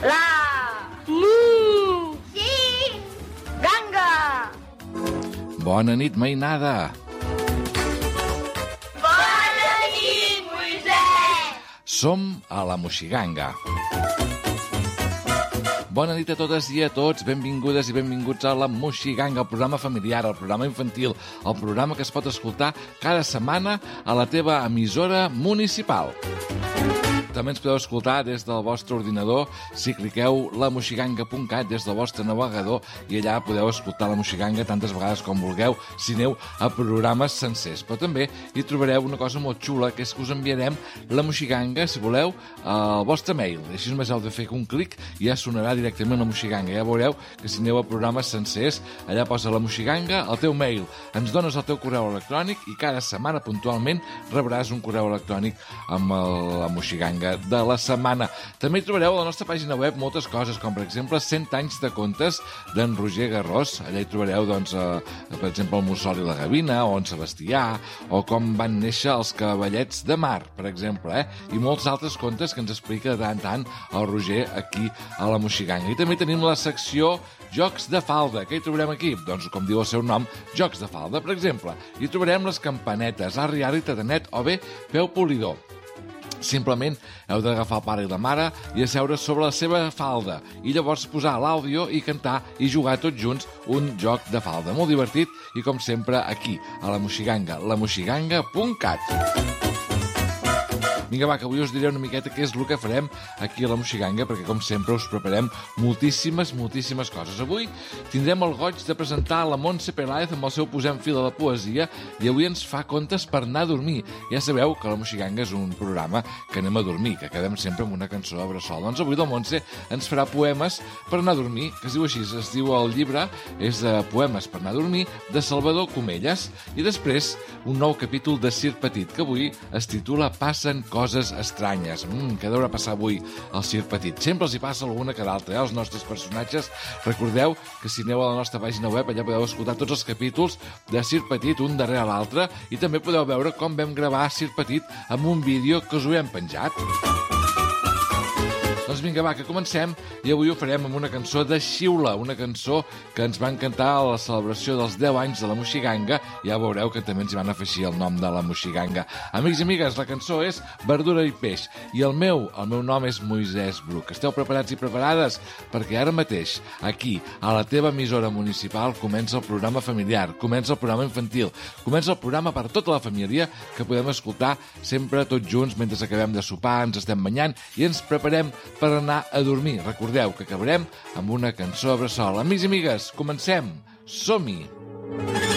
La. Mu. Sí. Ganga. Bona nit, mainada. Bona nit, Moisès. Som a la Moixiganga. Bona nit a totes i a tots, benvingudes i benvinguts a la Moixiganga, el programa familiar, el programa infantil, el programa que es pot escoltar cada setmana a la teva emissora municipal. També ens podeu escoltar des del vostre ordinador si cliqueu lamoixiganga.cat des del vostre navegador i allà podeu escoltar la Moixiganga tantes vegades com vulgueu si aneu a programes sencers. Però també hi trobareu una cosa molt xula, que és que us enviarem la Moixiganga, si voleu, al vostre mail. Així només heu de fer un clic i ja sonarà directament la Moixiganga. Ja veureu que si aneu a programes sencers, allà posa la Moixiganga, el teu mail. Ens dones el teu correu electrònic i cada setmana puntualment rebràs un correu electrònic amb la Moixiganga de la setmana. També hi trobareu a la nostra pàgina web moltes coses, com per exemple 100 anys de contes d'en Roger Garrós. Allà hi trobareu, doncs, per exemple, el Mussol i la Gavina, o en Sebastià, o com van néixer els cavallets de mar, per exemple, i molts altres contes que ens explica de tant en tant el Roger aquí a la Moixiganga. I també tenim la secció Jocs de falda. Què hi trobarem aquí? Doncs, com diu el seu nom, Jocs de falda. Per exemple, hi trobarem les campanetes, arri, arri, tatanet o bé peu polidor. Simplement heu d'agafar el pare i la mare i asseure sobre la seva falda i llavors posar l'àudio i cantar i jugar tots junts un joc de falda. Molt divertit i, com sempre, aquí, a la Moixiganga, lamoixiganga.cat. Vinga, va, que avui us diré una miqueta què és el que farem aquí a la Moixiganga, perquè, com sempre, us preparem moltíssimes coses. Avui tindrem el goig de presentar la Montse Peláez amb el seu Posem fil a la poesia i avui ens fa contes per anar a dormir. Ja sabeu que la Moixiganga és un programa que anem a dormir, que quedem sempre amb una cançó de bressol. Doncs avui la Montse ens farà poemes per anar a dormir, que es diu així, es diu el llibre, és de Poemes per anar a dormir, de Salvador Comelles. I després, un nou capítol de Circ Petit, que avui es titula Passen coses estranyes. Què deurà passar avui al Circ Petit? Sempre els hi passa alguna que d'altra, els nostres personatges. Recordeu que si aneu a la nostra pàgina web, allà podeu escoltar tots els capítols de Circ Petit, un darrere l'altre, i també podeu veure com vam gravar Circ Petit amb un vídeo que us ho hem penjat. Doncs vinga, va, que comencem, i avui ho farem amb una cançó de Xiula, una cançó que ens van cantar a la celebració dels 10 anys de la Moixiganga. Ja veureu que també ens hi van afegir el nom de la Moixiganga. Amics i amigues, la cançó és Verdura i peix, i el meu nom és Moisès Bruc. Esteu preparats i preparades? Perquè ara mateix, aquí, a la teva emissora municipal, comença el programa familiar, comença el programa infantil, comença el programa per tota la família, que podem escoltar sempre tots junts mentre acabem de sopar, ens estem banyant i ens preparem per anar a dormir. Recordeu que acabarem amb una cançó bressol. Amics i amigues, comencem! Som-hi!